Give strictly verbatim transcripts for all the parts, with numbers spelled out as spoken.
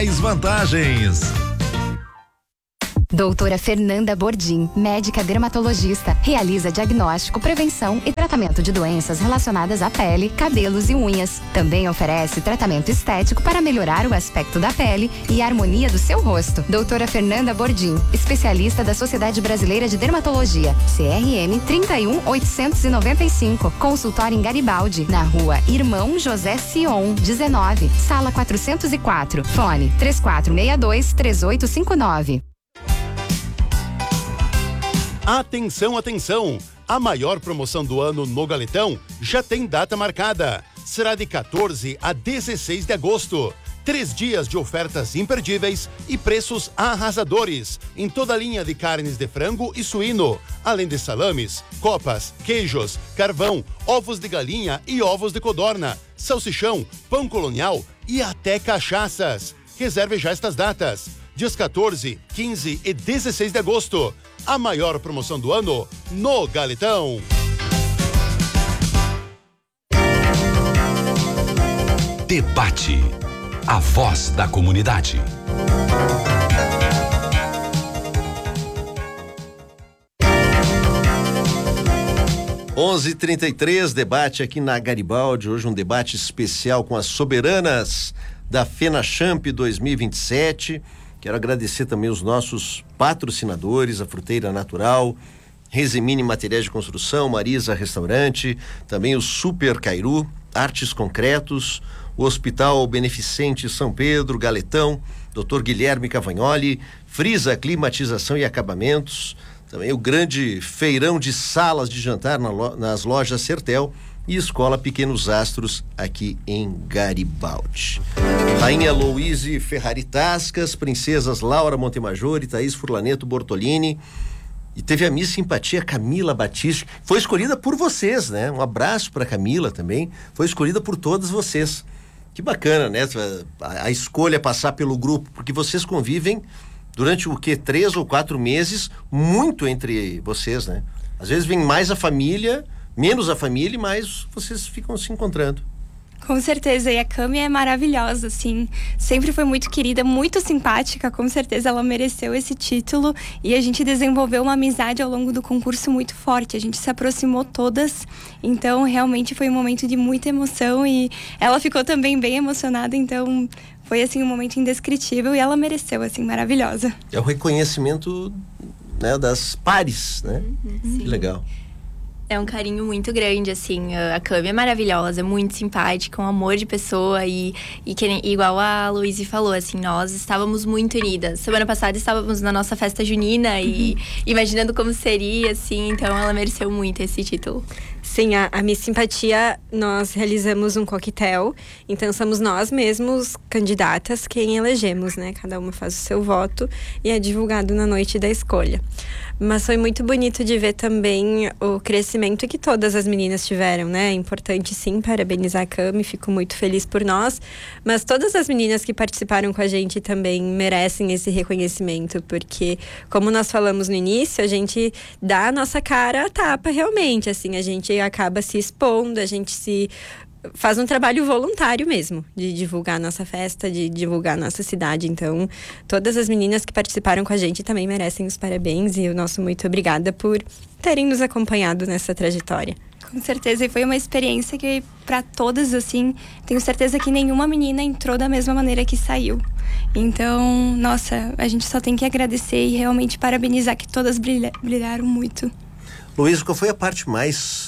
mais vantagens. Doutora Fernanda Bordim, médica dermatologista, realiza diagnóstico, prevenção e tratamento de doenças relacionadas à pele, cabelos e unhas. Também oferece tratamento estético para melhorar o aspecto da pele e a harmonia do seu rosto. Doutora Fernanda Bordim, especialista da Sociedade Brasileira de Dermatologia, C R M trinta e um oitocentos e noventa e cinco, consultório em Garibaldi, na rua Irmão José Sion, dezenove, sala quatrocentos e quatro, fone três quatro seis dois, três oito cinco nove. Atenção, atenção! A maior promoção do ano no Galetão já tem data marcada. Será de quatorze a dezesseis de agosto. Três dias de ofertas imperdíveis e preços arrasadores em toda a linha de carnes de frango e suíno, além de salames, copas, queijos, carvão, ovos de galinha e ovos de codorna, salsichão, pão colonial e até cachaças. Reserve já estas datas. Dias quatorze, quinze e dezesseis de agosto. A maior promoção do ano no Galetão. Debate. A voz da comunidade. onze e trinta e três, debate aqui na Garibaldi. Hoje um debate especial com as soberanas da FenaChamp dois mil e vinte e sete. Quero agradecer também os nossos patrocinadores, a Fruteira Natural, Resemine Materiais de Construção, Marisa Restaurante, também o Super Cairu, Artes Concretos, o Hospital Beneficente São Pedro, Galetão, doutor Guilherme Cavagnoli, Frisa Climatização e Acabamentos, também o grande feirão de salas de jantar na lo- nas lojas Sertel e Escola Pequenos Astros aqui em Garibaldi. Rainha Louise Ferrari Tascas, princesas Laura Montemajor e Thaís Furlaneto Bortolini. E teve a Miss Simpatia Camila Batista, foi escolhida por vocês, né? Um abraço para Camila também, foi escolhida por todos vocês. Que bacana, né? A, a escolha passar pelo grupo, porque vocês convivem durante o quê? Três ou quatro meses, muito entre vocês, né? Às vezes vem mais a família, menos a família, mas vocês ficam se encontrando. Com certeza, e a Cami é maravilhosa, assim, sempre foi muito querida, muito simpática, com certeza ela mereceu esse título e a gente desenvolveu uma amizade ao longo do concurso muito forte, a gente se aproximou todas, então realmente foi um momento de muita emoção e ela ficou também bem emocionada, então foi assim um momento indescritível e ela mereceu, assim, maravilhosa. É o reconhecimento, né, das pares, né? Uhum, que legal. É um carinho muito grande, assim, a Cami é maravilhosa, muito simpática, um amor de pessoa e, e que, igual a Luíse falou, assim, nós estávamos muito unidas. Semana passada estávamos na nossa festa junina e uhum. imaginando como seria, assim, então ela mereceu muito esse título. Sim, a, a Miss Simpatia, nós realizamos um coquetel, então somos nós mesmos candidatas quem elegemos, né? Cada uma faz o seu voto e é divulgado na noite da escolha. Mas foi muito bonito de ver também o crescimento que todas as meninas tiveram, né? É importante sim parabenizar a Cami, fico muito feliz por nós, mas todas as meninas que participaram com a gente também merecem esse reconhecimento, porque como nós falamos no início, a gente dá a nossa cara a tapa realmente, assim, a gente acaba se expondo, a gente se faz um trabalho voluntário mesmo, de divulgar a nossa festa, de divulgar a nossa cidade. Então, todas as meninas que participaram com a gente também merecem os parabéns e o nosso muito obrigada por terem nos acompanhado nessa trajetória. Com certeza, e foi uma experiência que para todas, assim, tenho certeza que nenhuma menina entrou da mesma maneira que saiu. Então, nossa, a gente só tem que agradecer e realmente parabenizar que todas brilha, brilharam muito. Luiz, qual foi a parte mais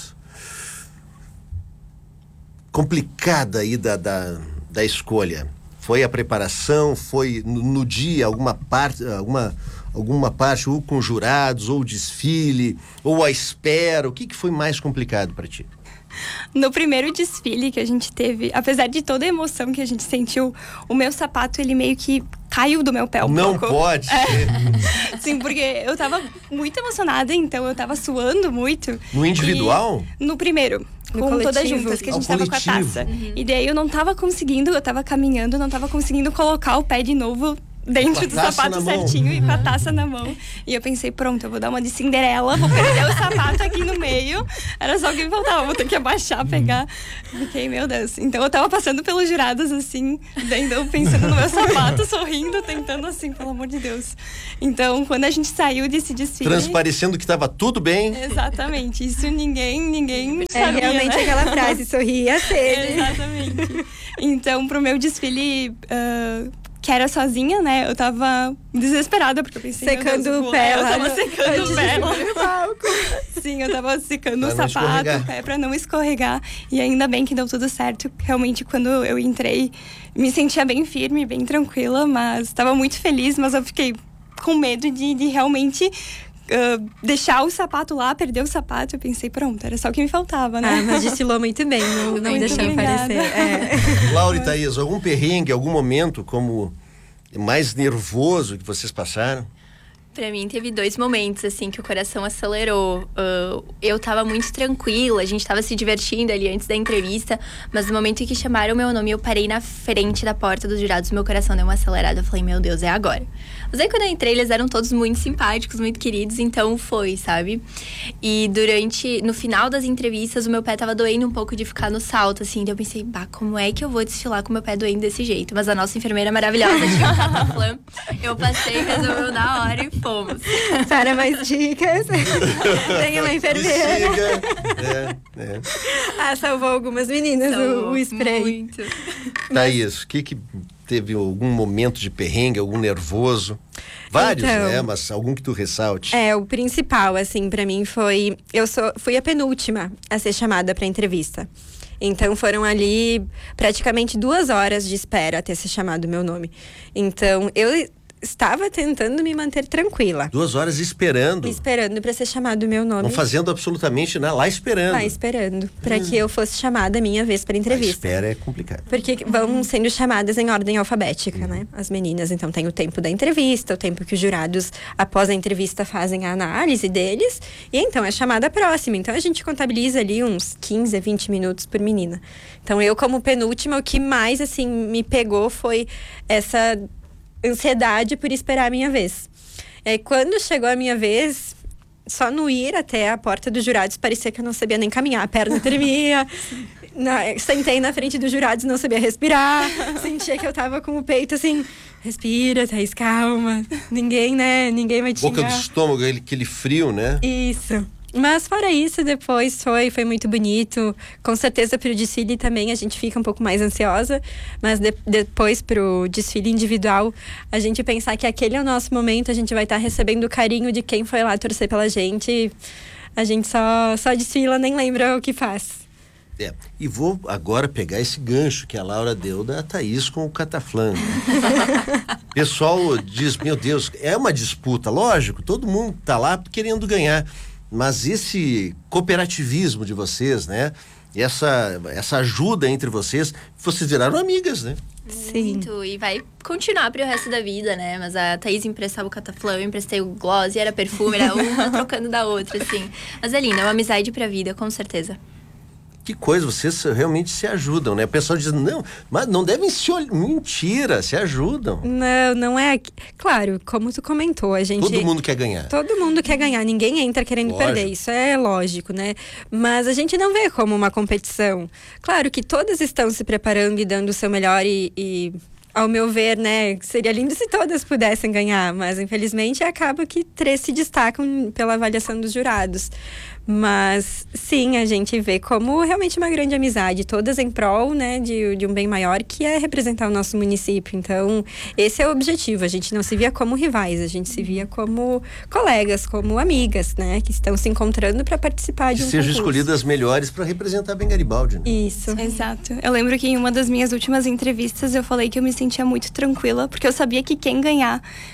complicada aí da, da, da escolha? Foi a preparação? Foi no, no dia alguma parte, alguma, alguma parte ou com jurados, ou o desfile, ou a espera? O que, que foi mais complicado para ti? No primeiro desfile que a gente teve, apesar de toda a emoção que a gente sentiu, o meu sapato, ele meio que caiu do meu pé um Não pouco. pode é. ser. Sim, porque eu tava muito emocionada, então eu tava suando muito. No individual? E no primeiro. No com coletivo. todas juntas, que a gente Ao tava coletivo. com a taça. Uhum. E daí eu não tava conseguindo, eu tava caminhando, não tava conseguindo colocar o pé de novo dentro do sapato certinho e com a taça na mão. E eu pensei, pronto, eu vou dar uma de Cinderela, vou perder o sapato aqui no meio. Era só o que me faltava, vou ter que abaixar, pegar. Fiquei, meu Deus. Então eu tava passando pelos jurados assim, ainda pensando no meu sapato, sorrindo, tentando assim, pelo amor de Deus. Então, quando a gente saiu desse desfile... Transparecendo que tava tudo bem. Exatamente. Isso ninguém, ninguém É sabia, realmente né? aquela frase, sorria cedo. Exatamente. Então, pro meu desfile... Uh, que era sozinha, né? Eu tava desesperada, porque eu pensei... Secando meu Deus, o pé eu lá tava no- secando antes o de pé subir lá. no palco. Sim, eu tava secando Pra o não sapato, escorregar. o pé, pra não escorregar. E ainda bem que deu tudo certo. Realmente, quando eu entrei, me sentia bem firme, bem tranquila, mas tava muito feliz, mas eu fiquei com medo de, de realmente... Uh, deixar o sapato lá, perder o sapato. Eu pensei, pronto, era só o que me faltava, né? Ah, mas desfilou muito bem, não, não Muito deixou obrigada. aparecer. É. Laura e Thaís, algum perrengue, algum momento como mais nervoso que vocês passaram? Pra mim, teve dois momentos, assim, que o coração acelerou. Uh, eu tava muito tranquila, a gente tava se divertindo ali antes da entrevista, mas no momento em que chamaram meu nome, eu parei na frente da porta dos jurados, meu coração deu uma acelerada. Eu falei, meu Deus, é agora. Mas aí, quando eu entrei, eles eram todos muito simpáticos, muito queridos, então foi, sabe? E durante, no final das entrevistas, o meu pé tava doendo um pouco de ficar no salto, assim, então eu pensei, bah, como é que eu vou desfilar com o meu pé doendo desse jeito? Mas a nossa enfermeira maravilhosa tinha um cataflã, eu passei, resolveu na hora e fomos. Para mais dicas, tem uma enfermeira. Siga. É, é. Ah, salvou algumas meninas o, o spray. Muito. Thaís, o que que teve algum momento de perrengue, algum nervoso? Vários, Então, né? Mas algum que tu ressalte. É, o principal, assim, pra mim foi... Eu sou, fui a penúltima a ser chamada pra entrevista. Então, foram ali praticamente duas horas de espera até ser chamado o meu nome. Então, eu estava tentando me manter tranquila. Duas horas esperando. Esperando pra ser chamado o meu nome. Não fazendo absolutamente nada, lá esperando. Lá esperando. Pra que eu fosse chamada a minha vez pra A entrevista. espera é complicado. Porque vão sendo chamadas em ordem alfabética, né? As meninas. Então, tem o tempo da entrevista, o tempo que os jurados, após a entrevista, fazem a análise deles. E então, é chamada próxima. Então, a gente contabiliza ali uns quinze a vinte minutos por menina. Então, eu, como penúltima, o que mais, assim, me pegou foi essa ansiedade por esperar a minha vez. E aí, quando chegou a minha vez... Só no ir até a porta dos jurados, parecia que eu não sabia nem caminhar. A perna tremia. Na, sentei na frente dos jurados, não sabia respirar. Sentia que eu tava com o peito assim... Respira, Thaís, calma. Ninguém, né? Ninguém vai te Boca do xingar. estômago, ele- aquele frio, né? Isso. Mas fora isso, depois foi, foi muito bonito. Com certeza pro desfile também a gente fica um pouco mais ansiosa. Mas de, depois pro desfile individual, a gente pensar que aquele é o nosso momento. A gente vai estar recebendo o carinho de quem foi lá torcer pela gente. A gente só, só desfila, nem lembra o que faz. É. E vou agora pegar esse gancho que a Laura deu da Thaís com o cataflã. O pessoal diz, meu Deus, é uma disputa, lógico, todo mundo tá lá querendo ganhar. Mas esse cooperativismo de vocês, né? Essa, essa ajuda entre vocês, vocês viraram amigas, né? Sim. Muito, e vai continuar pro resto da vida, né? Mas a Thaís emprestava o cataflã, eu emprestei o gloss, e era perfume, era uma trocando da outra, assim. Mas é lindo, é uma amizade pra vida, com certeza. Que coisa, vocês realmente se ajudam, né? O pessoal diz, não, mas não devem se olhar. Mentira, se ajudam. Não, não é... Claro, como tu comentou, a gente... Todo mundo quer ganhar. Todo mundo quer ganhar, ninguém entra querendo Lógico. perder, isso é lógico, né? Mas a gente não vê como uma competição. Claro que todas estão se preparando e dando o seu melhor e, e, ao meu ver, né, seria lindo se todas pudessem ganhar, mas infelizmente acaba que três se destacam pela avaliação dos jurados. Mas sim, a gente vê como realmente uma grande amizade, todas em prol, né, de, de um bem maior, que é representar o nosso município. Então, esse é o objetivo. A gente não se via como rivais, a gente se via como colegas, como amigas, né, que estão se encontrando para participar de Que um sejam concurso. escolhidas melhores para representar bem Garibaldi, né? Isso. Exato. Eu lembro que em uma das minhas últimas entrevistas eu falei que eu me sentia muito tranquila, porque eu sabia que quem ganhar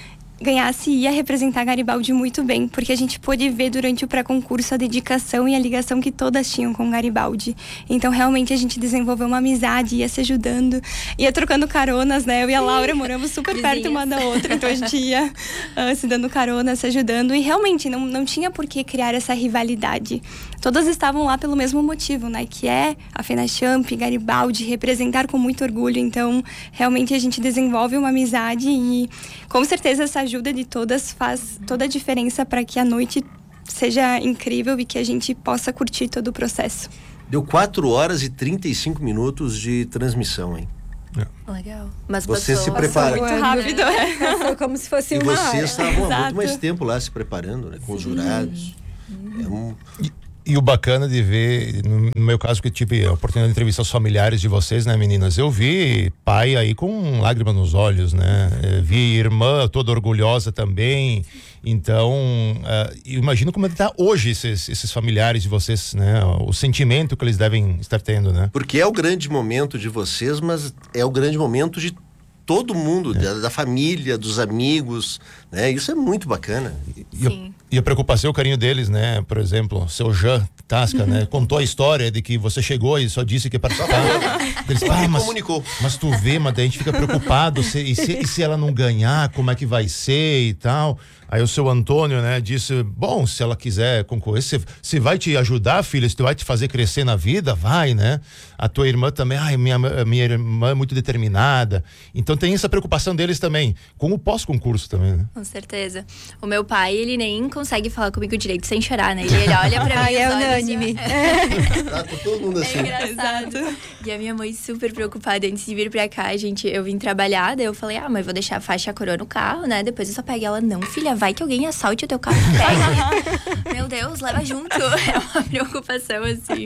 ganhasse ia representar Garibaldi muito bem, porque a gente pôde ver durante o pré-concurso a dedicação e a ligação que todas tinham com Garibaldi. Então, realmente, a gente desenvolveu uma amizade, ia se ajudando, ia trocando caronas, né? Eu e a Laura moramos super perto uma da outra, então a gente ia uh, se dando carona, se ajudando, e realmente não, não tinha por que criar essa rivalidade. Todas estavam lá pelo mesmo motivo, né? Que é a FenaChamp, Garibaldi, representar com muito orgulho. Então, realmente, a gente desenvolve uma amizade e, com certeza, essa ajuda de todas faz toda a diferença para que a noite seja incrível e que a gente possa curtir todo o processo. Deu quatro horas e trinta e cinco minutos de transmissão, hein? É. Legal. Mas você passou, se prepara. Muito rápido. Passou como se fosse e uma vocês hora. estavam há Exato. muito mais tempo lá se preparando, né? Com os jurados. É um... E o bacana de ver, no meu caso, que eu tive a oportunidade de entrevistar os familiares de vocês, né, meninas? Eu vi pai aí com lágrima nos olhos, né? Eu vi irmã toda orgulhosa também. Então, uh, eu imagino como está hoje esses, esses familiares de vocês, né? O sentimento que eles devem estar tendo, né? Porque é o grande momento de vocês, mas é o grande momento de todo mundo, é. da, da família, dos amigos, né? Isso é muito bacana. E, a, e a preocupação, o carinho deles, né? Por exemplo, seu Jean Tasca, uhum. né? Contou a história de que você chegou e só disse que ia participar. Eles, ah, mas, comunicou. Mas tu vê, mas daí a gente fica preocupado, se, e, se, e se ela não ganhar, como é que vai ser e tal. Aí o seu Antônio, né, disse, bom, se ela quiser concorrer, se, se vai te ajudar, filha, se vai te fazer crescer na vida, vai, né? A tua irmã também, ai, minha, minha irmã é muito determinada. Então tem essa preocupação deles também, com o pós-concurso também, né? Com certeza. O meu pai, ele nem consegue falar comigo direito sem chorar, né? Ele, ele olha pra mim. Ai, é unânime. Tá com todo mundo assim. É engraçado. E a minha mãe super preocupada antes de vir pra cá, gente, eu vim trabalhar, daí eu falei, ah, mãe, vou deixar a faixa a coroa no carro, né? Depois eu só pego ela, não, filha, vai que alguém assalte o teu carro e pega. Meu Deus, leva junto. É uma preocupação, assim.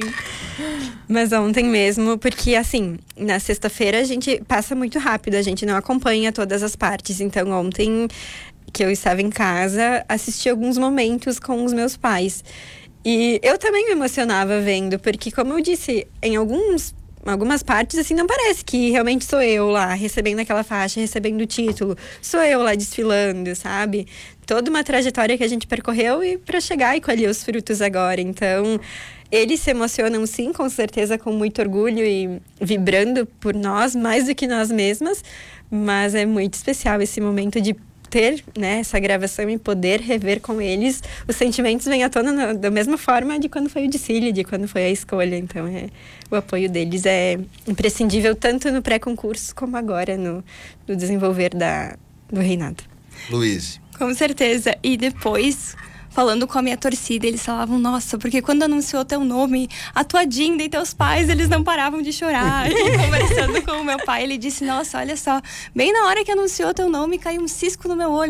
Mas ontem mesmo, porque assim, na sexta-feira a gente passa muito rápido, a gente não acompanha todas as partes. Então ontem, que eu estava em casa, assisti alguns momentos com os meus pais. E eu também me emocionava vendo, porque como eu disse, em alguns algumas partes, assim, não parece que realmente sou eu lá, recebendo aquela faixa, recebendo o título. Sou eu lá desfilando, sabe? Toda uma trajetória que a gente percorreu e para chegar e colher os frutos agora. Então, eles se emocionam, sim, com certeza, com muito orgulho e vibrando por nós, mais do que nós mesmas. Mas é muito especial esse momento de ter, né, essa gravação e poder rever com eles. Os sentimentos vêm à tona na, da mesma forma de quando foi o desfile, de quando foi a escolha. Então, é, o apoio deles é imprescindível, tanto no pré-concurso como agora no, no desenvolver da, do reinado. Luiz. Com certeza. E depois, falando com a minha torcida, eles falavam, nossa, porque quando anunciou teu nome, a tua Dinda e teus pais, eles não paravam de chorar. E conversando com o meu pai, ele disse, nossa, olha só, bem na hora que anunciou teu nome, caiu um cisco no meu olho.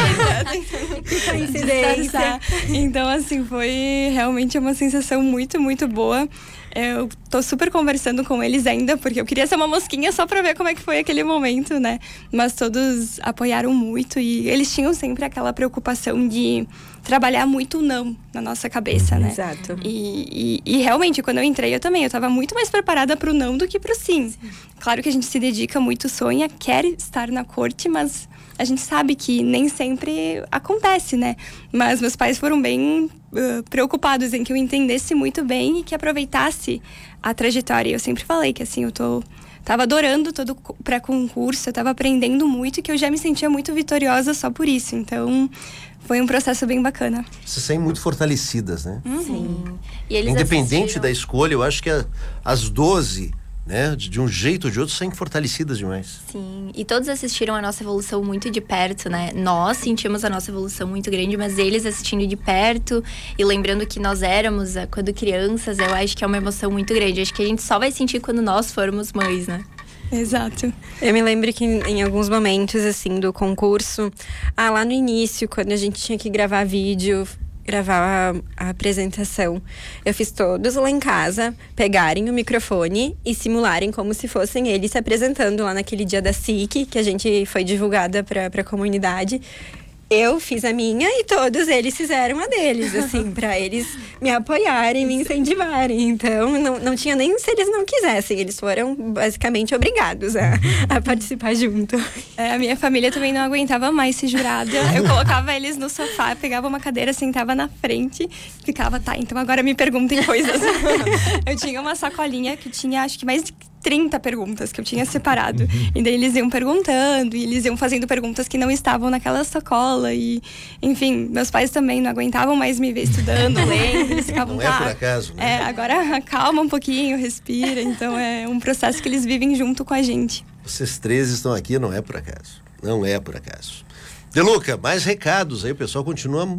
Que coincidência. Então, assim, foi realmente uma sensação muito, muito boa. Eu tô super conversando com eles ainda, porque eu queria ser uma mosquinha só pra ver como é que foi aquele momento, né? Mas todos apoiaram muito e eles tinham sempre aquela preocupação de trabalhar muito o não na nossa cabeça, né? Exato. E, e, e realmente, quando eu entrei, eu também, eu tava muito mais preparada pro não do que pro sim. sim. Claro que a gente se dedica muito, sonha, quer estar na corte, mas a gente sabe que nem sempre acontece, né? Mas meus pais foram bem uh, preocupados em que eu entendesse muito bem e que aproveitasse a trajetória. Eu sempre falei que, assim, eu tô... Tava adorando todo o pré-concurso, eu tava aprendendo muito e que eu já me sentia muito vitoriosa só por isso. Então, foi um processo bem bacana. Vocês saem muito fortalecidas, né? Uhum. Sim. E eles Independente assistiram... da escolha, eu acho que a, as doze, né, de, de um jeito ou de outro, saem fortalecidas demais. Sim, e todos assistiram a nossa evolução muito de perto, né? Nós sentimos a nossa evolução muito grande, mas eles assistindo de perto e lembrando que nós éramos, quando crianças, eu acho que é uma emoção muito grande. Acho que a gente só vai sentir quando nós formos mães, né? Exato. Eu me lembro que em, em alguns momentos, assim, do concurso, ah, lá no início, quando a gente tinha que gravar vídeo, gravar a, a apresentação, eu fiz todos lá em casa pegarem o microfone e simularem como se fossem eles se apresentando lá naquele dia da S I C, que a gente foi divulgada para a comunidade. eu fiz a minha e todos eles fizeram a deles, assim, pra eles me apoiarem, me incentivarem. Então, não, não tinha nem se eles não quisessem, eles foram basicamente obrigados a, a participar junto. É, a minha família também não aguentava mais ser jurada. Eu colocava eles no sofá, pegava uma cadeira, sentava na frente, ficava, tá, então agora me perguntem coisas. Eu tinha uma sacolinha que tinha, acho que mais de trinta perguntas que eu tinha separado. Uhum. E daí eles iam perguntando, e eles iam fazendo perguntas que não estavam naquela sacola. E, enfim, meus pais também não aguentavam mais me ver estudando, lendo. Eles ficavam, não é por acaso, né? É, agora calma um pouquinho, respira. Então é um processo que eles vivem junto com a gente. Vocês três estão aqui, não é por acaso. Não é por acaso. Deluca, mais recados aí, o pessoal continua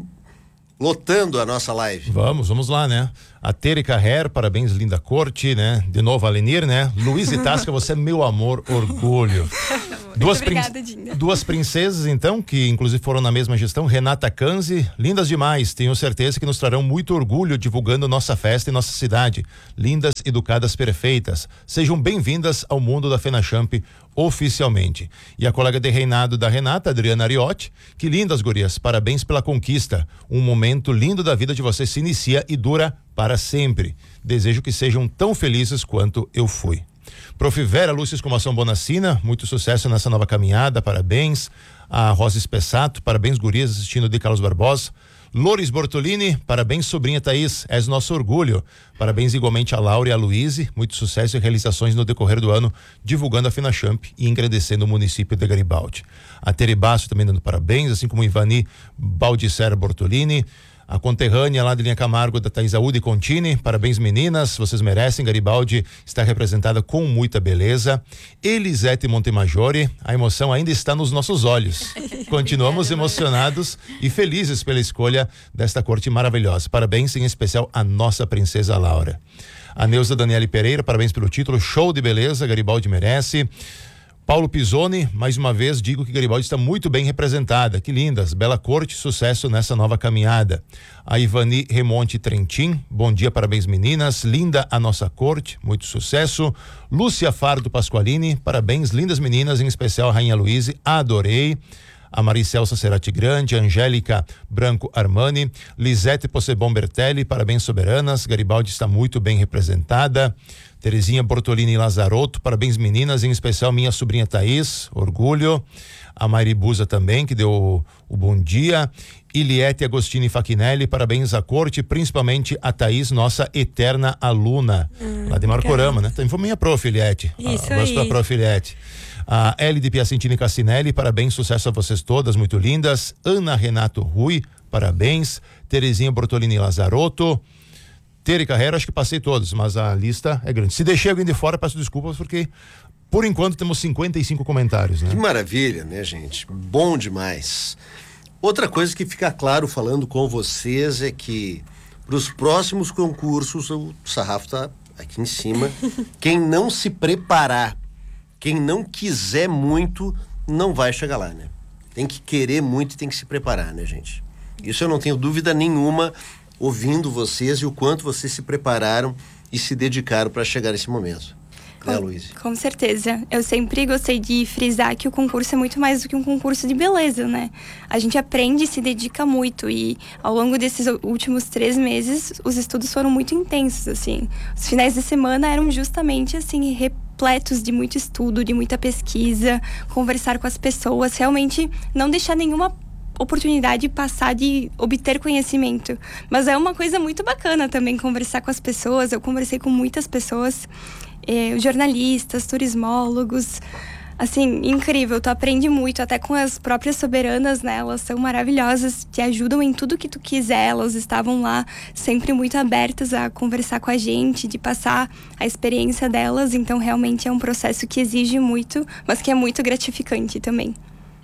lotando a nossa live. Vamos, vamos lá, né? A Tere Carrer, parabéns, linda corte, né? De novo, a Lenir, né? Luiz e Tasca, você é meu amor, orgulho. Duas, obrigada, prin... Duas princesas, então, que inclusive foram na mesma gestão, Renata Canzi, lindas demais, tenho certeza que nos trarão muito orgulho divulgando nossa festa em nossa cidade. Lindas, educadas, perfeitas. Sejam bem-vindas ao mundo da FenaChamp oficialmente. E a colega de reinado da Renata, Adriana Ariotti, que lindas gurias, parabéns pela conquista. Um momento lindo da vida de vocês se inicia e dura para sempre. Desejo que sejam tão felizes quanto eu fui. Prof. Vera Lúcia Escomação Bonacina, muito sucesso nessa nova caminhada, parabéns. A Rosa Espessato, parabéns gurias assistindo de Carlos Barbosa. Loris Bortolini, parabéns sobrinha Thaís, és nosso orgulho. Parabéns igualmente a Laura e a Luíse, muito sucesso e realizações no decorrer do ano, divulgando a FenaChamp e engrandecendo o município de Garibaldi. A Tere Basso também dando parabéns, assim como Ivani Baldissera Bortolini. A conterrânea lá de Linha Camargo, da Thaisaúde Contini, parabéns meninas, vocês merecem, Garibaldi está representada com muita beleza. Elisete Montemajori, a emoção ainda está nos nossos olhos. Continuamos emocionados e felizes pela escolha desta corte maravilhosa. Parabéns em especial à nossa princesa Laura. A Neuza Daniele Pereira, parabéns pelo título, show de beleza, Garibaldi merece. Paulo Pisoni, mais uma vez digo que Garibaldi está muito bem representada, que lindas, bela corte, sucesso nessa nova caminhada. A Ivani Remonte Trentin, bom dia, parabéns meninas, linda a nossa corte, muito sucesso. Lúcia Fardo Pasqualini, parabéns lindas meninas, em especial a Rainha Luíse, adorei. A Maricelsa Cerati Grande, Angélica Branco Armani, Lisete Possebon Bertelli, parabéns soberanas, Garibaldi está muito bem representada. Terezinha Bortolini Lazarotto, parabéns meninas, em especial minha sobrinha Thaís, orgulho. A Maribusa também, que deu o, o bom dia. Iliete Agostini Fachinelli, parabéns à corte, principalmente a Thaís, nossa eterna aluna, hum, lá de Marcorama, né? Também foi minha prof, Iliete. Isso ah, aí. Pra prof, Iliete. A L de Piacentini Cassinelli, parabéns, sucesso a vocês todas, muito lindas. Ana Renato Rui, parabéns. Terezinha Bortolini Lazarotto. Tere Carreira, acho que passei todos, mas a lista é grande. Se deixei alguém de fora, peço desculpas, porque por enquanto temos cinquenta e cinco comentários, né? Que maravilha, né, gente? Bom demais. Outra coisa que fica claro falando com vocês é que para os próximos concursos o sarrafo tá aqui em cima. Quem não se preparar, quem não quiser muito, não vai chegar lá, né? Tem que querer muito e tem que se preparar, né, gente? Isso eu não tenho dúvida nenhuma, ouvindo vocês e o quanto vocês se prepararam e se dedicaram para chegar nesse momento. Com, né, Luíse? Com certeza. Eu sempre gostei de frisar que o concurso é muito mais do que um concurso de beleza, né? A gente aprende e se dedica muito e ao longo desses últimos três meses os estudos foram muito intensos, assim. Os finais de semana eram justamente, assim, repletos de muito estudo, de muita pesquisa, conversar com as pessoas, realmente não deixar nenhuma oportunidade de passar, de obter conhecimento. Mas é uma coisa muito bacana também conversar com as pessoas. Eu conversei com muitas pessoas, eh, jornalistas, turismólogos, assim, incrível. Tu aprende muito, até com as próprias soberanas, né? Elas são maravilhosas, te ajudam em tudo que tu quiser. Elas estavam lá sempre muito abertas a conversar com a gente, de passar a experiência delas. Então, realmente é um processo que exige muito, mas que é muito gratificante também.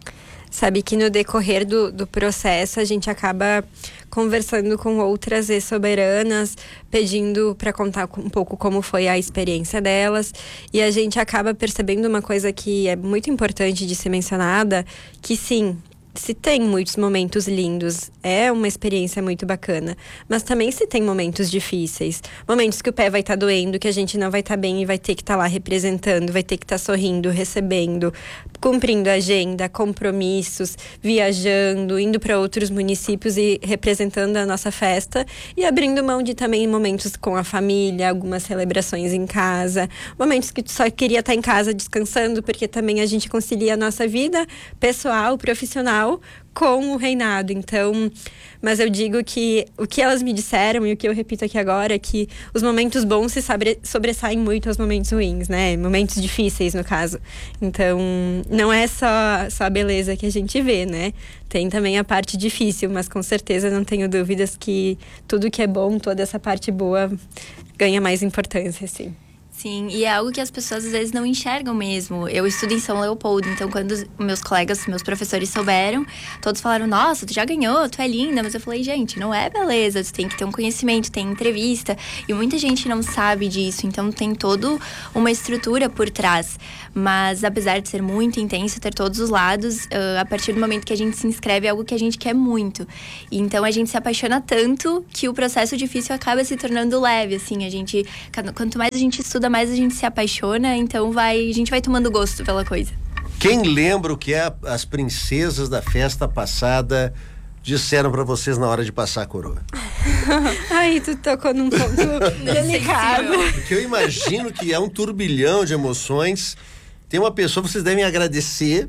Sabe que no decorrer do, do processo a gente acaba conversando com outras ex-soberanas, pedindo para contar um pouco como foi a experiência delas, e a gente acaba percebendo uma coisa que é muito importante de ser mencionada, que sim, se tem muitos momentos lindos, é uma experiência muito bacana, mas também se tem momentos difíceis, momentos que o pé vai estar tá doendo, que a gente não vai estar tá bem e vai ter que estar tá lá representando, vai ter que estar tá sorrindo, recebendo, cumprindo agenda, compromissos, viajando, indo para outros municípios e representando a nossa festa e abrindo mão de também momentos com a família, algumas celebrações em casa, momentos que tu só queria estar em casa descansando, porque também a gente concilia a nossa vida pessoal, profissional com o reinado. Então, mas eu digo que o que elas me disseram e o que eu repito aqui agora é que os momentos bons se sobre, sobressaem muito aos momentos ruins, né? Momentos difíceis, no caso. Então, não é só, só a beleza que a gente vê, né? Tem também a parte difícil, mas com certeza não tenho dúvidas que tudo que é bom, toda essa parte boa, ganha mais importância, assim. Sim, e é algo que as pessoas às vezes não enxergam mesmo. Eu estudo em São Leopoldo, então quando os meus colegas, meus professores souberam, todos falaram, nossa, tu já ganhou, tu é linda. Mas eu falei, gente, não é beleza, tu tem que ter um conhecimento, tem entrevista. E muita gente não sabe disso, então tem toda uma estrutura por trás. Mas apesar de ser muito intenso, ter todos os lados, uh, a partir do momento que a gente se inscreve é algo que a gente quer muito. E então a gente se apaixona tanto que o processo difícil acaba se tornando leve, assim. A gente, quanto mais a gente estuda, mais a gente se apaixona, então vai, a gente vai tomando gosto pela coisa. Quem lembra o que é as princesas da festa passada disseram pra vocês na hora de passar a coroa? Ai, tu tocou num ponto delicado. Porque eu imagino que é um turbilhão de emoções. Tem uma pessoa, vocês devem agradecer,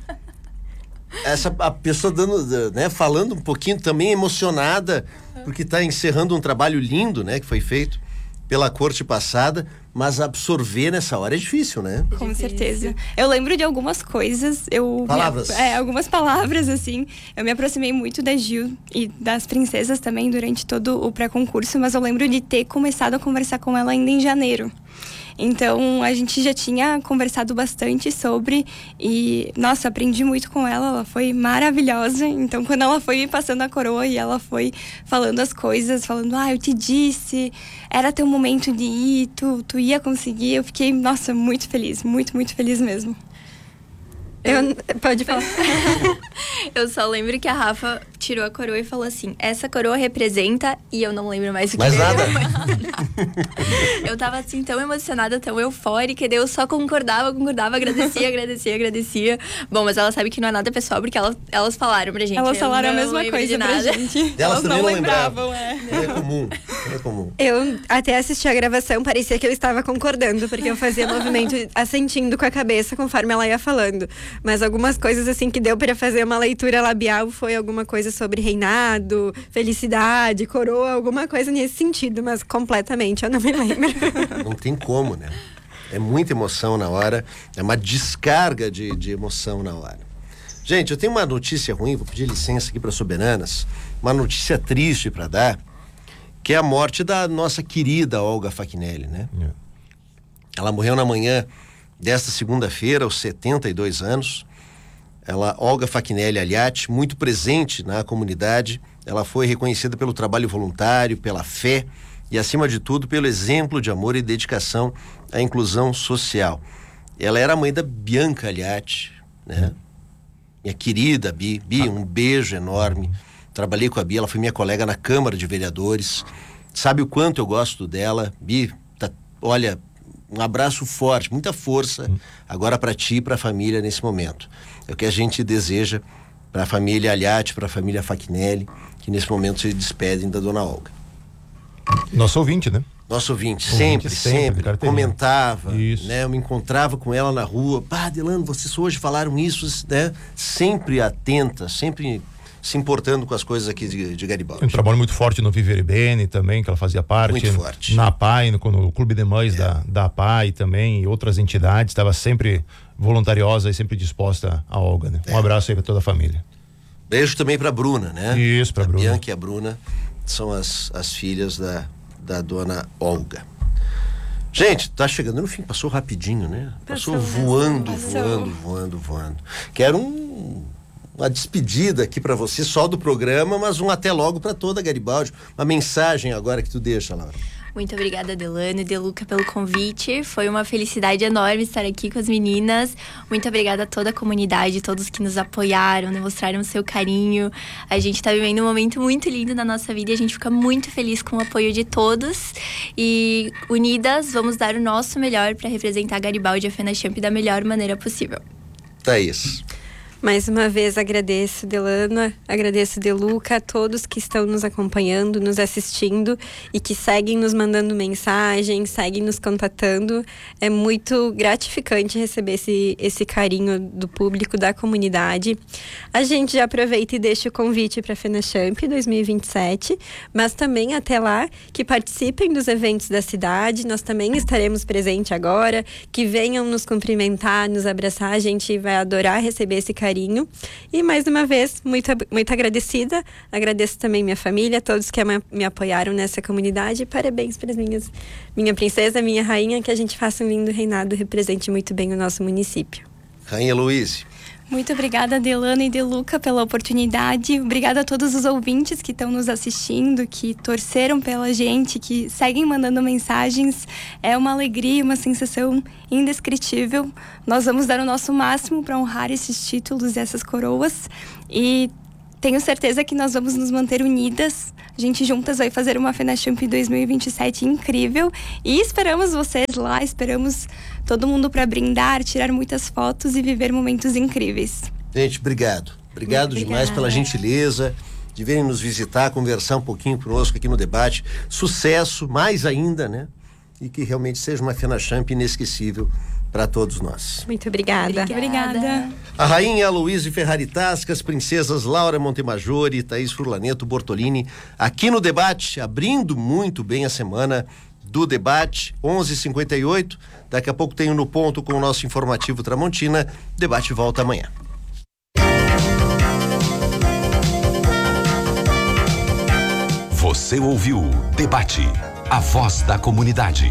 essa a pessoa dando, né, falando um pouquinho também emocionada, porque está encerrando um trabalho lindo, né, que foi feito pela corte passada, mas absorver nessa hora é difícil, né? Com certeza. Eu lembro de algumas coisas, eu... Palavras. Me, é, algumas palavras, assim. Eu me aproximei muito da Gil e das princesas também durante todo o pré-concurso, mas eu lembro de ter começado a conversar com ela ainda em janeiro. Então, a gente já tinha conversado bastante sobre e, nossa, aprendi muito com ela, ela foi maravilhosa. Então, quando ela foi me passando a coroa e ela foi falando as coisas, falando, ah, eu te disse, era teu momento de ir, tu, tu ia conseguir, eu fiquei, nossa, muito feliz, muito, muito feliz mesmo. Eu, pode falar. Eu só lembro que a Rafa tirou a coroa e falou assim, essa coroa representa, e eu não lembro mais o que mais nada. Eu tava assim tão emocionada, tão eufórica, e daí eu só concordava, concordava, agradecia, agradecia, agradecia. Bom, mas ela sabe que não é nada pessoal, porque elas, elas falaram pra gente. Elas falaram a mesma coisa pra gente. Elas, elas também não lembravam, é. É comum, é comum. Eu até assisti a gravação, parecia que eu estava concordando, porque eu fazia movimento assentindo com a cabeça conforme ela ia falando. Mas algumas coisas assim que deu para fazer uma leitura labial foi alguma coisa sobre reinado, felicidade, coroa, alguma coisa nesse sentido, mas completamente eu não me lembro. Não tem como, né? É muita emoção na hora, é uma descarga de, de emoção na hora. Gente, eu tenho uma notícia ruim, vou pedir licença aqui para Soberanas, uma notícia triste para dar, que é a morte da nossa querida Olga Fachinelli, né? É. Ela morreu na manhã desta segunda-feira, aos setenta e dois anos. Ela, Olga Fachinelli Aliati, muito presente na comunidade. Ela foi reconhecida pelo trabalho voluntário, pela fé e, acima de tudo, pelo exemplo de amor e dedicação à inclusão social. Ela era a mãe da Bianca Aliati, né? Minha querida Bi. Bi, um beijo enorme. Trabalhei com a Bi, ela foi minha colega na Câmara de Vereadores. Sabe o quanto eu gosto dela? Bi, tá, olha... Um abraço forte, muita força agora para ti e para a família nesse momento. É o que a gente deseja para a família Aliati, para a família Fachinelli, que nesse momento se despedem da dona Olga. Nosso ouvinte, né? Nosso ouvinte, ouvinte sempre, sempre, sempre comentava, isso. Né? Eu me encontrava com ela na rua, pá, Delano, vocês hoje falaram isso, né? Sempre atenta, sempre se importando com as coisas aqui de, de Garibaldi. Um trabalho muito forte no Vivere Bene também, que ela fazia parte. Muito forte. Na A P A I, no, no Clube de Mães é. da, da A P A I também, e outras entidades, estava sempre voluntariosa e sempre disposta a Olga, né? É. Um abraço aí para toda a família. Beijo também para Bruna, né? Isso, para Bruna. A Bianca e a Bruna são as, as filhas da, da dona Olga. Gente, tá chegando no fim, passou rapidinho, né? Passou, passou voando, passou. voando, voando, voando. Quero um... uma despedida aqui para você, só do programa, mas um até logo para toda a Garibaldi. Uma mensagem agora que tu deixa, Laura. Muito obrigada, Delano e Deluca, pelo convite. Foi uma felicidade enorme estar aqui com as meninas. Muito obrigada a toda a comunidade, todos que nos apoiaram, demonstraram o seu carinho. A gente está vivendo um momento muito lindo na nossa vida e a gente fica muito feliz com o apoio de todos. E unidas, vamos dar o nosso melhor para representar a Garibaldi e a FenaChamp da melhor maneira possível. Thaís. Mais uma vez agradeço, Delana, agradeço, Deluca, a todos que estão nos acompanhando, nos assistindo e que seguem nos mandando mensagens, seguem nos contatando. É muito gratificante receber esse, esse carinho do público, da comunidade. A gente já aproveita e deixa o convite para a FenaChamp dois mil e vinte e sete, mas também até lá que participem dos eventos da cidade. Nós também estaremos presentes agora, que venham nos cumprimentar, nos abraçar. A gente vai adorar receber esse carinho. E mais uma vez, muito, muito agradecida. Agradeço também minha família, todos que me apoiaram nessa comunidade. Parabéns para as minhas, minha princesa, minha rainha, que a gente faça um lindo reinado e represente muito bem o nosso município. Rainha Luíse. Muito obrigada, Delana e Deluca, pela oportunidade. Obrigada a todos os ouvintes que estão nos assistindo, que torceram pela gente, que seguem mandando mensagens. É uma alegria, uma sensação indescritível. Nós vamos dar o nosso máximo para honrar esses títulos e essas coroas. E tenho certeza que nós vamos nos manter unidas. A gente juntas vai fazer uma FenaChamp dois mil e vinte e sete incrível. E esperamos vocês lá, esperamos todo mundo para brindar, tirar muitas fotos e viver momentos incríveis. Gente, obrigado. Obrigado Muito demais obrigada. pela gentileza de virem nos visitar, conversar um pouquinho conosco aqui no debate. Sucesso, mais ainda, né? E que realmente seja uma FenaChamp inesquecível para todos nós. Muito obrigada. Obrigada. A rainha Luíse Ferrari Tasca, as princesas Laura Montemajori e Thaís Furlaneto Bortolini, aqui no debate, abrindo muito bem a semana do debate, onze e cinquenta e oito. Daqui a pouco tenho No Ponto com o nosso informativo Tramontina. O debate volta amanhã. Você ouviu Debate, a voz da comunidade.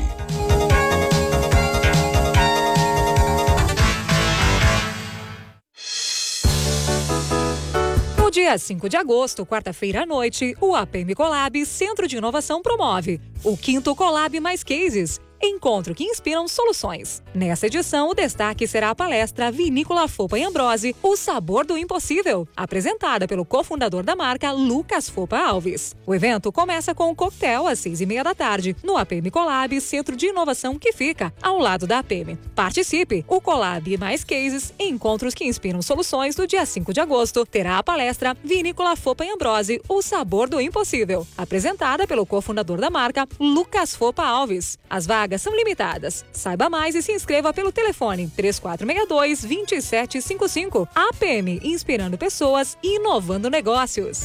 No dia cinco de agosto, quarta-feira à noite, o A P M Colab Centro de Inovação promove o quinto Colab Mais Cases. Encontro que inspiram soluções. Nessa edição, o destaque será a palestra Vinícola Fopa e Ambrose, O Sabor do Impossível, apresentada pelo cofundador da marca, Lucas Fopa Alves. O evento começa com um coquetel às seis e meia da tarde, no A P M Colab, Centro de Inovação que fica ao lado da A P M. Participe! O Colab Mais Cases, Encontros que inspiram soluções, do dia cinco de agosto, terá a palestra Vinícola Fopa e Ambrose, O Sabor do Impossível, apresentada pelo cofundador da marca, Lucas Fopa Alves. As vagas são limitadas. Saiba mais e se inscreva pelo telefone três quatro seis dois, dois sete cinco cinco. A P M, inspirando pessoas e inovando negócios.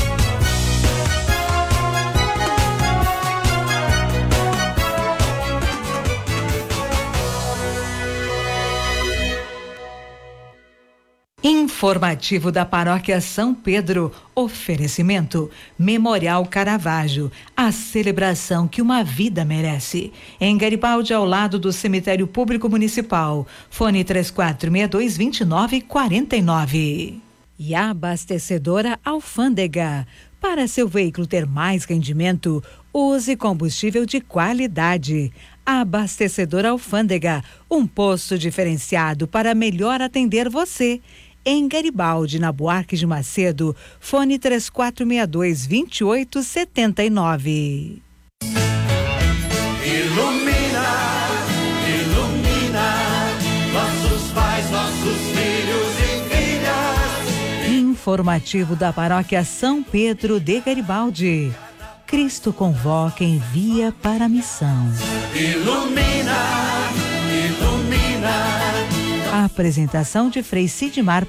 Informativo da Paróquia São Pedro. Oferecimento Memorial Caravaggio, a celebração que uma vida merece. Em Garibaldi, ao lado do Cemitério Público Municipal. Fone três quatro seis dois, dois nove quatro nove. E a abastecedora Alfândega. Para seu veículo ter mais rendimento, use combustível de qualidade. A abastecedora Alfândega, um posto diferenciado para melhor atender você. Em Garibaldi, na Buarque de Macedo, fone três quatro seis dois, dois oito sete nove. Ilumina, ilumina, nossos pais, nossos filhos e filhas. Informativo da Paróquia São Pedro de Garibaldi. Cristo convoca e envia para a missão. Ilumina, ilumina. A apresentação de Frei Sidmar